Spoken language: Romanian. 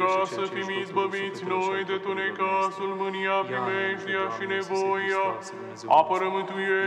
ca să fim izbăviți noi de tunecasul, mânia, primejdia și nevoia, apără, mântuiește